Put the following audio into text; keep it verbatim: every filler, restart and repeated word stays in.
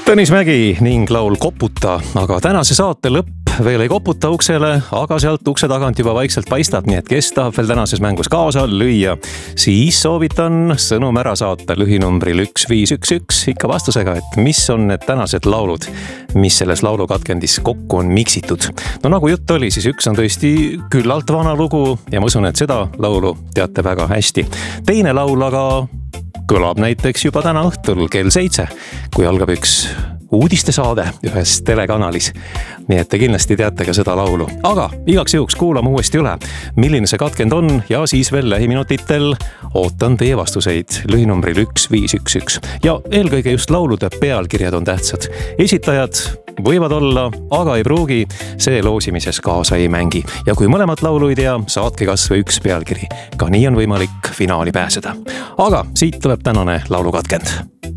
Tõnis Mägi ning laul Koputa, aga tänase saate lõpp veel ei koputa uksele, aga sealt ukse tagant juba vaikselt paistab, nii et kes tahab veel tänases mängus kaasa lüüa, siis soovitan sõnum ära saata lühinumbril üks viis üks üks ikka vastusega, et mis on need tänased laulud, mis selles laulukatkendis kokku on miksitud. No nagu jutt oli, siis üks on tõesti küllalt vana lugu ja ma usun, et seda laulu teate väga hästi. Teine laul aga kõlab näiteks juba täna õhtul kell seitse, kui algab üks uudistesaade ühes telekanalis. Nii et te kindlasti teate ka seda laulu. Aga igaks juhuks kuulame uuesti üle, milline see katkend on ja siis veel lähiminutitel ootan teie vastuseid lühinumbril üks viis üks üks. Ja eelkõige just laulude pealkirjad on tähtsad. Esitajad võivad olla, aga ei pruugi, see loosimises kaasa ei mängi. Ja kui mõlemat laulu ei tea, saatke kas või üks pealkiri. Ka nii on võimalik finaali pääseda. Aga siit tuleb tänane laulukatkend.